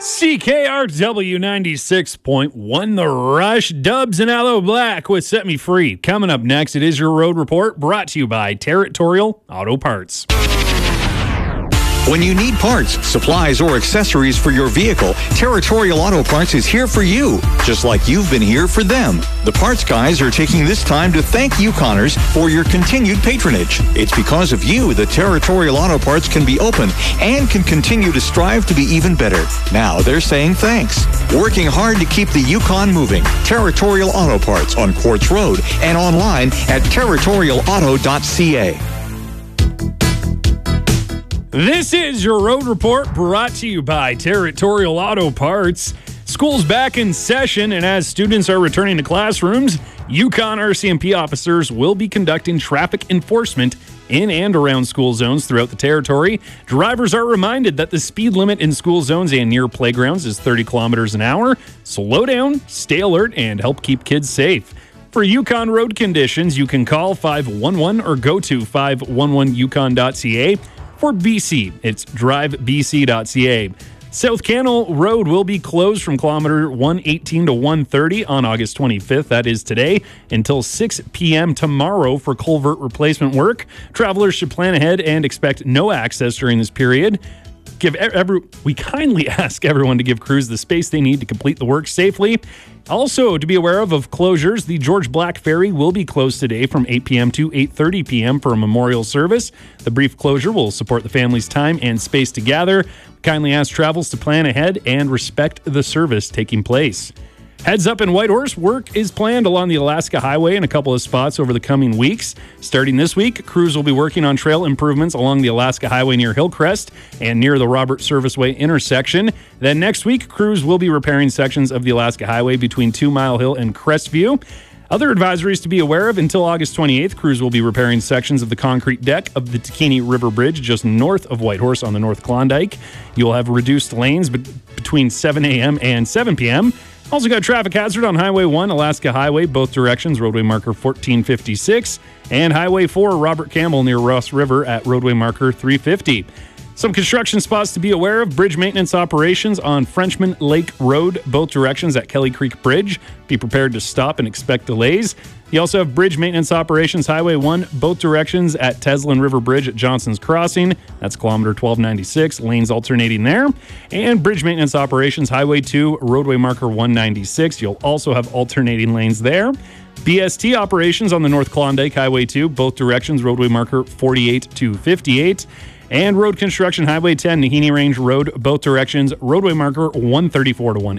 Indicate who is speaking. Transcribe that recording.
Speaker 1: CKRW 96.1 The Rush, Dubs and Aloe Black with Set Me Free. Coming up next, it is your road report brought to you by Territorial Auto Parts.
Speaker 2: When you need parts, supplies, or accessories for your vehicle, Territorial Auto Parts is here for you, just like you've been here for them. The parts guys are taking this time to thank Yukoners for your continued patronage. It's because of you that Territorial Auto Parts can be open and can continue to strive to be even better. Now they're saying thanks. Working hard to keep the Yukon moving. Territorial Auto Parts on Quartz Road and online at territorialauto.ca.
Speaker 1: This is your road report brought to you by Territorial Auto Parts. School's back in session, and as students are returning to classrooms, Yukon RCMP officers will be conducting traffic enforcement in and around school zones throughout the territory. Drivers are reminded that the speed limit in school zones and near playgrounds is 30 kilometers an hour. Slow down, stay alert, and help keep kids safe. For Yukon road conditions, you can call 511 or go to 511yukon.ca. For BC, it's drivebc.ca. South Cannell Road will be closed from kilometer 118 to 130 on August 25th, that is today, until 6 p.m. tomorrow for culvert replacement work. Travelers should plan ahead and expect no access during this period. We kindly ask everyone to give crews the space they need to complete the work safely. Also, to be aware of closures, the George Black Ferry will be closed today from 8 p.m. to 8:30 p.m. for a memorial service. The brief closure will support the family's time and space to gather. We kindly ask travelers to plan ahead and respect the service taking place. Heads up in Whitehorse, work is planned along the Alaska Highway in a couple of spots over the coming weeks. Starting this week, crews will be working on trail improvements along the Alaska Highway near Hillcrest and near the Robert Serviceway intersection. Then next week, crews will be repairing sections of the Alaska Highway between 2 Mile Hill and Crestview. Other advisories to be aware of: until August 28th, crews will be repairing sections of the concrete deck of the Takini River Bridge just north of Whitehorse on the North Klondike. You'll have reduced lanes between 7 a.m. and 7 p.m. Also got traffic hazard on Highway 1, Alaska Highway, both directions, roadway marker 1456, and Highway 4, Robert Campbell near Ross River at roadway marker 350. Some construction spots to be aware of: bridge maintenance operations on Frenchman Lake Road, both directions at Kelly Creek Bridge. Be prepared to stop and expect delays. You also have bridge maintenance operations Highway 1, both directions at Teslin River Bridge at Johnson's Crossing. That's kilometer 1296, lanes alternating there. And bridge maintenance operations Highway 2, roadway marker 196. You'll also have alternating lanes there. BST operations on the North Klondike Highway 2, both directions, roadway marker 48 to 58. And road construction Highway 10, Nahini Range Road, both directions, roadway marker 134 to 1.